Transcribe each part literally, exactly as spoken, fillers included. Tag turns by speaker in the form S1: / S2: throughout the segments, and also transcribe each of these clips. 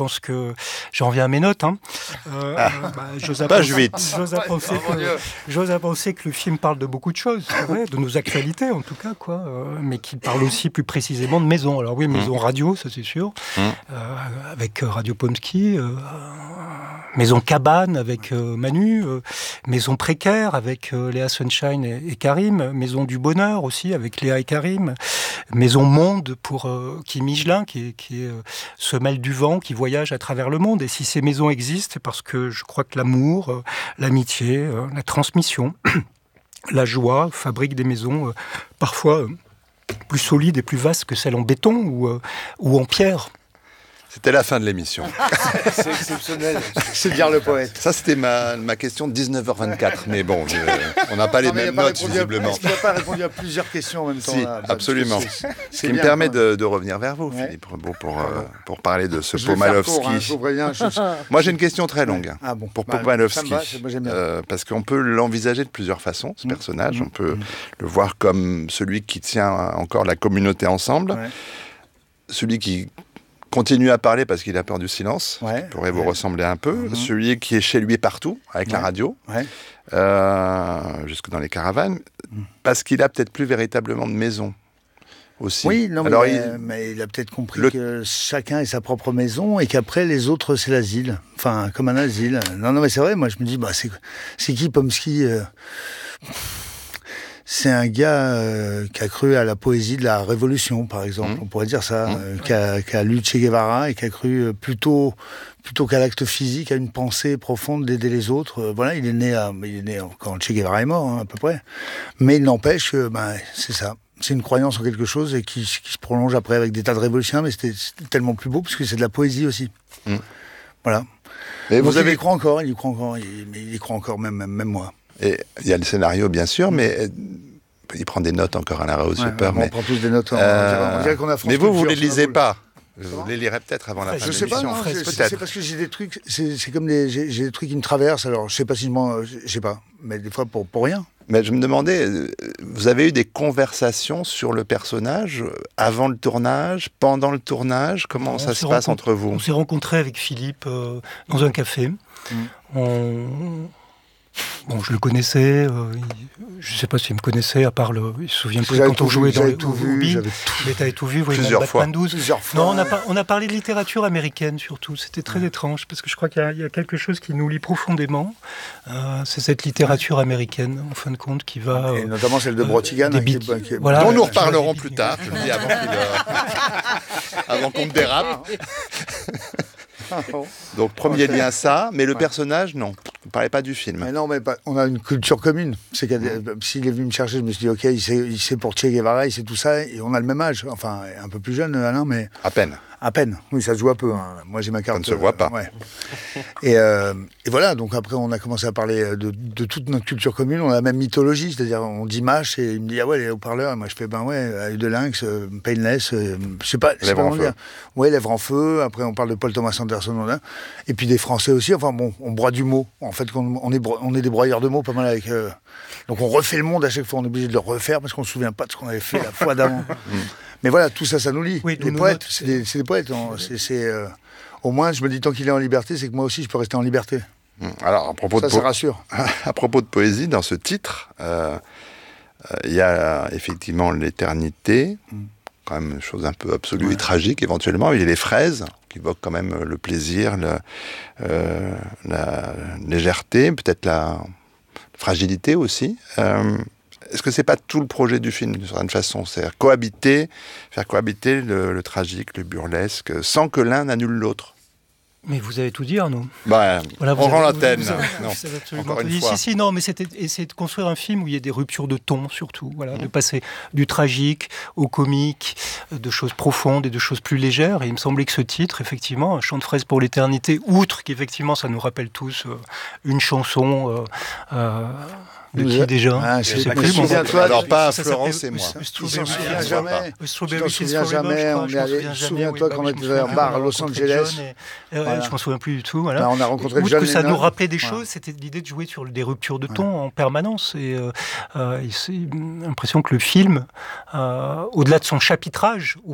S1: pense que j'en viens à mes notes. Hein. Euh,
S2: ah.
S1: bah, j'ose, à
S2: Page
S1: penser,
S2: huit.
S1: J'ose, à penser
S3: oh,
S1: que, j'ose à penser que le film parle de beaucoup de choses, c'est vrai, de nos actualités en tout cas, quoi, euh, mais qu'il parle aussi plus précisément de maison. Alors oui, maison mmh. radio, ça c'est sûr, mmh. euh, avec Radio Pomsky, euh, maison cabane avec euh, Manu, euh, maison précaire avec euh, Léa Sunshine et, et Karim, maison du bonheur aussi avec Léa et Karim, maison monde pour euh, Kim Michelin qui est, qui est euh, semelle du vent, qui voyage à travers le monde. Et si ces maisons existent, c'est parce que je crois que l'amour, euh, l'amitié, euh, la transmission, la joie fabriquent des maisons euh, parfois euh, plus solides et plus vastes que celles en béton ou, euh, ou en pierre.
S2: C'était la fin de l'émission.
S3: C'est exceptionnel.
S4: C'est dire le poète.
S2: Ça, c'était ma, ma question de dix-neuf heures vingt-quatre. Mais bon, je, on n'a pas non, les mêmes notes, visiblement.
S4: Est-ce qu'il n'a pas répondu à plusieurs questions en même temps?
S2: Si,
S4: là
S2: absolument.
S4: C'est, c'est, c'est
S2: Ce qui
S4: bien,
S2: me permet
S4: quoi.
S2: de, de revenir vers vous, ouais. Philippe Rebaud, pour, euh, pour parler de ce Pomalowski.
S4: Hein, bien, je...
S2: Moi, j'ai une question très longue
S4: ah bon,
S2: pour
S4: bah,
S2: Pomalowski.
S4: Va, moi, j'aime bien.
S2: Euh, parce qu'on peut l'envisager de plusieurs façons, ce mmh. personnage. Mmh. On peut mmh. le voir comme celui qui tient encore la communauté ensemble, ouais. celui qui continue à parler parce qu'il a peur du silence, ouais, qui pourrait ouais. vous ressembler un peu, mmh. celui qui est chez lui partout, avec ouais. la radio, ouais. euh, jusque dans les caravanes, mmh. parce qu'il a peut-être plus véritablement de maison aussi.
S4: Oui, non,
S2: Alors,
S4: mais,
S2: il...
S4: euh, mais il a peut-être compris le... que chacun ait sa propre maison et qu'après les autres c'est l'asile, enfin comme un asile. Non, non, mais c'est vrai, moi je me dis, bah, c'est, c'est qui Pomsky euh... C'est un gars euh, qui a cru à la poésie de la Révolution, par exemple, mmh. on pourrait dire ça, mmh. euh, qui, a, qui a lu Che Guevara et qui a cru euh, plutôt, plutôt qu'à l'acte physique, à une pensée profonde d'aider les autres. Euh, voilà, il est né, à, il est né quand Che Guevara est mort, hein, à peu près. Mais il n'empêche que ben, c'est ça. C'est une croyance en quelque chose et qui, qui se prolonge après avec des tas de révolutions, mais c'était, c'était tellement plus beau parce que c'est de la poésie aussi. Mmh. Voilà. Mais vous avez... Il y croit encore, il y croit encore, il, mais il y croit encore, même, même, même moi.
S2: Et il y a le scénario, bien sûr, mais il prend des notes encore à la Rose,
S4: ouais,
S2: j'ai peur.
S4: On
S2: mais...
S4: prend tous des notes. En...
S2: Euh...
S4: On dirait qu'on a France
S2: mais vous, vous
S4: Culture,
S2: ne les lisez pas.
S4: Ça
S2: vous les lirez peut-être avant la fin
S4: je
S2: de
S4: sais
S2: l'émission.
S4: Pas, non,
S2: c'est,
S4: c'est, c'est parce que j'ai des trucs, c'est, c'est comme des, j'ai, j'ai des trucs qui me traversent, alors je sais pas si je m'en... Je sais pas, mais des fois pour, pour rien.
S2: Mais je me demandais, vous avez eu des conversations sur le personnage avant le tournage, pendant le tournage? Comment on ça se passe entre vous?
S1: On s'est rencontrés avec Philippe euh, dans un café. Mmh. On... Bon, je le connaissais, euh, je ne sais pas s'il me connaissait, à part le... Il se souvient plus quand on jouait dans les
S4: tout vu,
S1: j'avais tout... Mais t'avais tout vu, oui,
S2: plusieurs fois.
S1: douze.
S4: Plusieurs fois.
S1: Non, on a, par... on a parlé de littérature américaine, surtout. C'était très ouais. étrange, parce que je crois qu'il y a, il y a quelque chose qui nous lie profondément. Euh, c'est cette littérature américaine, en fin de compte, qui va...
S4: Et euh, notamment celle de Brotigan,
S1: euh,
S4: qui est, qui est...
S2: Voilà, dont nous reparlerons plus tard, je le dis avant, qu'il, euh... avant qu'on dérape. Donc, premier lien, ça, mais le ouais. personnage, non. Vous ne parlez pas du film.
S4: Mais non, mais pas, on a une culture commune. C'est qu'il mmh. S'il est venu me chercher, je me suis dit, OK, il sait, il sait pour Che Guevara, il sait tout ça, et on a le même âge. Enfin, un peu plus jeune, Alain, mais...
S2: À peine.
S4: À peine. Oui, ça se joue un peu. Hein. Moi, j'ai ma carte.
S2: Ça ne se voit pas.
S4: Euh, ouais. et, euh, et voilà, donc après, on a commencé à parler de, de toute notre culture commune. On a la même mythologie, c'est-à-dire, on dit mâche, et il me dit, ah ouais, les haut-parleurs. Et moi, je fais, ben ouais, œil de lynx, euh, painless, euh, je sais pas.
S2: Lèvres en feu. Dire.
S4: Ouais, lèvres en feu. Après, on parle de Paul Thomas Anderson. On a, et puis des Français aussi. Enfin, bon, on broie du mot. En fait, on, on, est, bro- on est des broyeurs de mots, pas mal avec. Euh, donc, on refait le monde à chaque fois. On est obligé de le refaire parce qu'on ne se souvient pas de ce qu'on avait fait la fois d'avant. Mais voilà, tout ça, ça nous lie. Oui, les poètes, notes, c'est, des, c'est des poètes. On, c'est, c'est, euh, au moins, je me dis, tant qu'il est en liberté, c'est que moi aussi, je peux rester en liberté.
S2: Alors, à propos
S4: ça,
S2: de
S4: ça
S2: po-
S4: rassure.
S2: À propos de poésie, dans ce titre, il euh, euh, y a effectivement l'éternité, mm. quand même une chose un peu absolue ouais. et tragique, éventuellement. Il y a les fraises, qui évoquent quand même le plaisir, le, euh, la légèreté, peut-être la fragilité aussi. Euh, Est-ce que c'est pas tout le projet du film, d'une certaine façon? C'est-à-dire cohabiter, faire cohabiter le, le tragique, le burlesque, sans que l'un n'annule l'autre.
S1: Mais vous avez tout dit, Arnaud.
S2: Bah,
S1: voilà,
S2: on rend l'antenne.
S1: Encore une fois. Si, si, non, mais c'était essayer de construire un film où il y a des ruptures de ton, surtout. Voilà, mmh. de passer du tragique au comique, de choses profondes et de choses plus légères. Et il me semblait que ce titre, effectivement, Un chant de fraises pour l'éternité, outre qu'effectivement, ça nous rappelle tous euh, une chanson... Euh, euh, De qui déjà
S4: ah, je sais plus. Toi,
S2: alors pas Florence et moi.
S4: Je ne me souviens jamais. Je ne me souviens jamais. On est allé. Souviens-toi quand on était à un bar à Los Angeles.
S1: Je m'en souviens plus du tout. Voilà.
S4: On a rencontré John
S1: que ça
S4: Lennon.
S1: nous rappelait des choses, c'était l'idée de jouer sur des ruptures de ton en permanence. Et c'est l'impression que le film, au-delà de son chapitrage, au fond,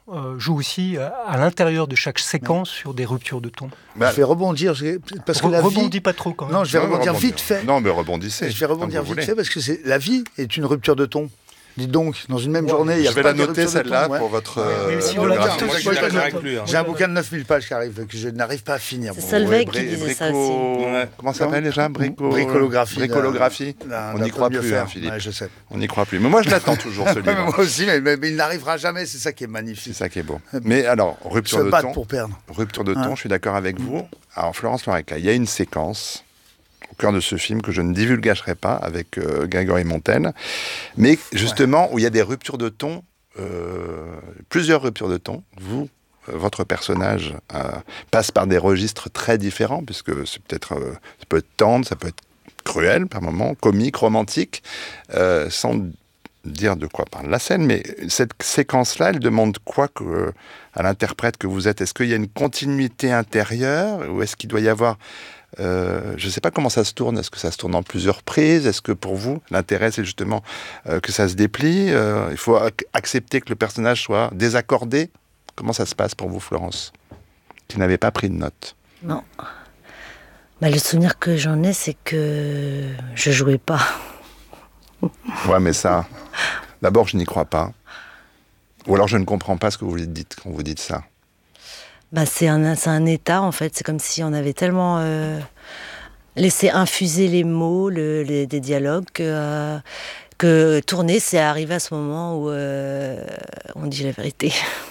S1: euh, joue aussi à, à l'intérieur de chaque séquence sur des ruptures de ton.
S4: Bah, je vais rebondir, parce que
S1: Re-
S4: la
S1: rebondis
S4: vie...
S1: pas trop quand même.
S4: Non, je vais
S2: Non,
S4: rebondir
S2: rebondir.
S4: vite fait.
S2: Non, mais rebondissez.
S4: Je vais rebondir
S2: comme vous
S4: vite
S2: voulez.
S4: fait, parce que c'est, la vie est une rupture de ton. Dites donc, dans une même journée, il y a
S2: Je vais
S4: pas
S2: la
S4: de
S2: noter,
S4: rupture de ton,
S2: celle-là,
S4: ouais.
S2: pour votre
S1: Oui,
S2: euh,
S1: mais si vous
S2: biographie.
S1: la notez,
S3: Moi, je suis
S1: Moi, je
S3: d'accord
S1: la
S3: avec
S1: note.
S3: lui. hein.
S4: J'ai un bouquin de neuf mille pages qui arrive, que je n'arrive pas à finir.
S5: C'est
S4: Bon,
S5: Solveig
S2: Ouais,
S5: qui
S2: bri-
S5: disait ça
S2: brico-
S5: aussi.
S3: Ouais.
S2: Comment ça s'appelle déjà Brico...
S4: Bricolographie.
S2: Bricolographie.
S4: d'un-
S2: On
S4: d'un
S2: n'y croit
S4: peu mieux
S2: plus,
S4: faire.
S2: hein, Philippe.
S4: Ouais, je sais.
S2: On n'y croit plus. Mais moi, je l'attends toujours, ce
S4: Ouais, mais
S2: livre.
S4: moi aussi, mais, mais- mais il n'arrivera jamais, c'est ça qui est
S2: C'est
S4: magnifique.
S2: ça qui est beau. Mais alors, rupture
S4: Se
S2: de
S4: battre
S2: ton.
S4: pour perdre.
S2: Rupture de
S4: Hein.
S2: ton, je suis d'accord avec vous. Alors, Florence Loireca, il y a une séquence au cœur de ce film que je ne divulgacherai pas avec euh, Grégory Montel, mais justement où il y a des ruptures de ton, euh, plusieurs ruptures de ton. Vous, euh, votre personnage euh, passe par des registres très différents, puisque c'est peut-être, euh, ça peut être tendre, ça peut être cruel par moments, comique, romantique, euh, sans dire de quoi parle la scène, mais cette séquence-là, elle demande quoi que, à l'interprète que vous êtes? Est-ce qu'il y a une continuité intérieure, ou est-ce qu'il doit y avoir... Euh, je ne sais pas comment ça se tourne. Est-ce que ça se tourne en plusieurs prises? Est-ce que pour vous, l'intérêt, c'est justement euh, que ça se déplie? euh, Il faut ac- accepter que le personnage soit désaccordé? Comment ça se passe pour vous, Florence, qui n'avez pas pris de notes?
S5: Non. Bah, le souvenir que j'en ai, c'est que je jouais pas.
S2: Ouais, mais ça, d'abord, je n'y crois pas. Ou alors, je ne comprends pas ce que vous dites quand vous dites ça.
S5: Bah, c'est un, c'est un état, en fait. C'est comme si on avait tellement euh, laissé infuser les mots, le, les, des dialogues, que, euh, que tourner, c'est arrivé à ce moment où euh, on dit la vérité.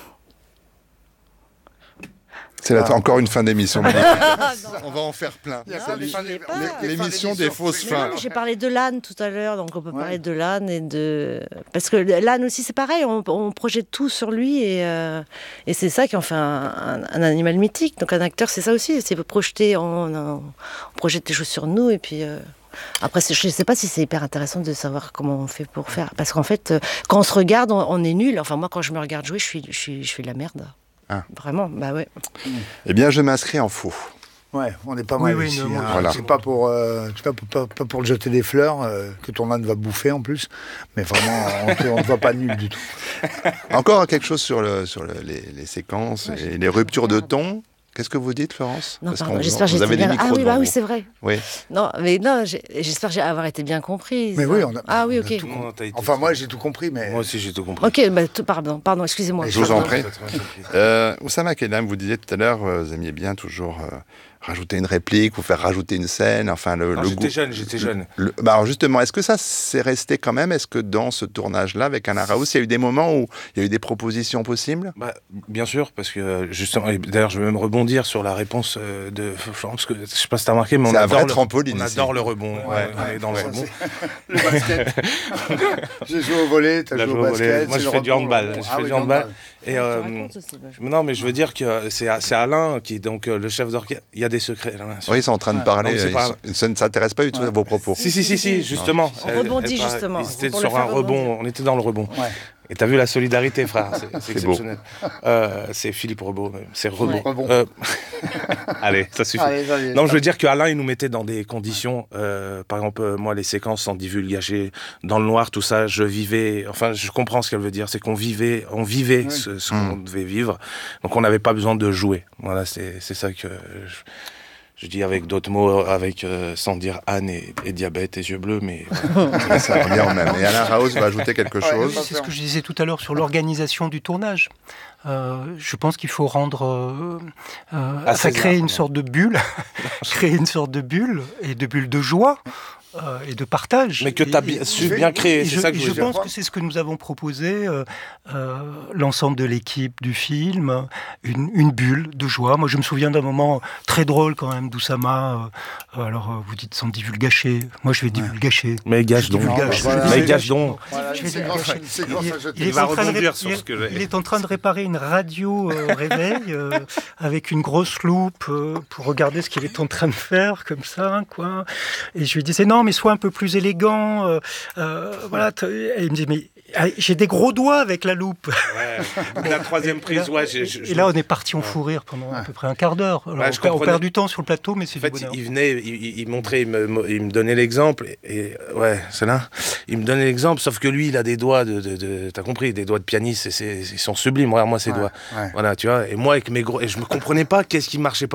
S2: C'est là,
S4: Ah.
S2: encore une fin d'émission. magnifique. On va en faire plein.
S4: Il y a
S5: Non,
S4: pas
S5: mais
S4: des-
S5: je l'ai pas.
S4: les- les
S2: L'émission
S4: fins
S2: des
S4: d'émission,
S2: fausses
S4: c'est
S2: fins.
S5: Non, j'ai parlé de l'âne tout à l'heure, donc on peut
S4: Ouais.
S5: parler de l'âne et de... Parce que l'âne aussi, c'est pareil, on, on projette tout sur lui et, euh, et c'est ça qui en fait un, un- un animal mythique. Donc un acteur, c'est ça aussi, c'est projeter, on, on projette des choses sur nous et puis... euh, Après, c'est- je ne sais pas si c'est hyper intéressant de savoir comment on fait pour faire. Parce qu'en fait, euh, quand on se regarde, on, on est nul. Enfin, moi, quand je me regarde jouer, je suis, je suis, je suis de la merde.
S2: Ah.
S5: Vraiment, bah ouais.
S2: Eh bien, je m'inscris en faux.
S4: Ouais, on est pas
S1: Oui,
S4: mal
S1: oui,
S4: ici.
S1: non, moi,
S4: hein.
S2: Voilà.
S4: C'est pas pour, euh, c'est pas pour, pas, pas pour le jeter des fleurs euh, que ton âne va bouffer en plus, mais vraiment, on te- on ne voit pas nul du tout.
S2: Encore quelque chose sur, le, sur le- les, les séquences
S5: Ouais, j'ai-
S2: et les ruptures de ton. Qu'est-ce que vous dites, Florence?
S5: Non,
S2: Parce
S5: pardon,
S2: qu'on-
S5: j'espère que
S2: vous
S5: j'ai
S2: avez
S5: été
S2: des
S5: bien...
S2: micros
S5: Ah oui,
S2: devant
S5: bah oui,
S2: vous.
S5: c'est vrai.
S2: Oui.
S5: Non, mais non, j'ai- j'espère j'ai- avoir été bien comprise.
S4: Mais oui, on a-
S5: Ah oui,
S4: on a
S5: ok.
S4: tout
S3: Non, t'as été-
S4: Enfin, moi, j'ai tout compris, mais
S3: Moi aussi, j'ai tout compris.
S5: Ok, bah, tout- pardon, pardon, excusez-moi.
S2: Je vous en prie.
S3: T'as très bien compris.
S2: Euh, Oussama Kellam, vous disiez tout à l'heure, euh, vous aimiez bien toujours euh, rajouter une réplique ou faire rajouter une scène, enfin le,
S3: Non,
S2: le
S3: j'étais
S2: goût.
S3: jeune, j'étais jeune.
S2: Le- bah alors justement, est-ce que ça s'est resté quand même? Est-ce que dans ce tournage-là, avec Alain Raoult, il y a eu des moments où il y a eu des propositions possibles?
S3: Bah, bien sûr, parce que euh, justement, et d'ailleurs, je vais même rebondir sur la réponse euh, de Florence, parce que je sais pas si t'as remarqué, mais on
S2: C'est un
S3: adore,
S2: vrai
S3: le,
S2: trampoline
S3: on
S2: ici.
S3: adore le rebond. Ouais, on est dans le
S4: ça,
S3: rebond.
S4: c'est- le basket. J'ai joué au volley, tu as
S3: Là,
S4: joué
S3: je
S4: au
S3: joue au volley.
S4: basket.
S3: Moi,
S4: c'est
S3: je
S4: le
S3: fais du
S4: rebond,
S3: handball.
S4: le
S3: Je
S4: rebond.
S3: fais
S4: Ah
S3: du
S4: oui,
S3: handball. Et
S5: Tu
S3: euh,
S5: racontes aussi, bah, je-
S3: non, mais je veux dire que c'est c'est Alain qui est donc euh, le chef d'orchestre. Il y a des secrets là.
S2: Oui, ils sont en train de parler.
S3: Non, c'est
S2: ils
S3: pas-
S2: sont- ça ne s'intéresse pas du tout à vos propos.
S3: Si, si, si, si, justement.
S5: On
S3: Elle-
S5: rebondit,
S3: elle parlait-
S5: justement.
S3: Ils étaient
S5: Pour le
S3: sur un
S5: faire
S3: rebond,
S5: rebondir.
S3: on était dans le rebond.
S4: Ouais.
S3: Et t'as vu la solidarité, frère, c'est- c'est
S2: C'est
S3: exceptionnel. Euh, c'est Philippe Rebaud, même. c'est Rebaud.
S5: Ouais.
S4: Rebond.
S3: Euh, Allez, ça suffit.
S4: Allez, allez,
S3: Non, je veux dire qu'Alain, il nous mettait dans des conditions, euh, par exemple, euh, moi, les séquences sans divulgacher, dans le noir, tout ça, je vivais, enfin, je comprends ce qu'elle veut dire, c'est qu'on vivait, on vivait
S4: Oui.
S3: ce, ce
S2: Mm.
S3: qu'on devait vivre, donc on n'avait pas besoin de jouer. Voilà, c'est c'est ça que je, je dis avec d'autres mots, avec, euh, sans dire Anne et, et diabète et yeux bleus, mais voilà.
S2: Ça revient au même. Et Alain Raoult va ajouter quelque
S4: Ouais,
S2: chose.
S1: Oui, c'est ce que je disais tout à l'heure sur l'organisation du tournage. Euh, je pense qu'il faut rendre, euh, euh,
S3: À
S1: enfin,
S3: César,
S1: créer une
S3: non.
S1: sorte de bulle, créer une sorte de bulle et de bulle de joie euh, et de partage.
S3: mais que tu as
S1: Et- et-
S3: su
S4: et-
S3: bien créer,
S1: et
S3: c'est
S1: je,
S3: ça que
S1: et
S3: je
S1: je
S3: veux dire.
S1: pense que c'est ce que nous avons proposé, euh, euh, l'ensemble de l'équipe du film, une, une bulle de joie. Moi, je me souviens d'un moment très drôle quand même d'Oussama. Euh, alors, euh, vous dites sans divulgacher. Moi, je vais divulgacher.
S3: Mais gage
S1: Je
S3: donc.
S1: divulgage.
S4: Ah, bah, voilà.
S3: Mais
S1: Je-
S3: gage donc.
S4: Voilà,
S1: Je vais
S4: c'est
S1: dire-
S4: grand,
S1: je-
S4: c'est grand, ça, je te
S1: Il est,
S3: va
S1: en train de
S3: rebondir
S1: ré-
S3: sur
S1: il-
S3: ce que j'ai.
S1: il est en train de réparer une radio euh, réveil euh, avec une grosse loupe euh, pour regarder ce qu'il est en train de faire comme ça, quoi. Et je lui disais non, mais sois un peu plus élégant. Euh, euh, voilà. Et il me dit, mais j'ai des gros doigts avec la loupe.
S3: Ouais, la troisième prise, et là, ouais. J'ai, j'ai,
S1: et là, on est parti en fou rire pendant ouais. à peu près un quart d'heure. Alors, ouais, on, perd, on perd du temps sur le plateau, mais c'est
S3: en fait,
S1: du bonheur.
S3: Il venait, il, il montrait, il me, il me donnait l'exemple. Et, et ouais, c'est là. Il me donnait l'exemple, sauf que lui, il a des doigts de, de, de t'as compris, des doigts de pianiste. Et c'est, ils sont sublimes. Regarde-moi ces ouais, doigts. Ouais. Voilà, tu vois. Et moi, avec mes gros, et je me comprenais pas qu'est-ce qui marchait pas.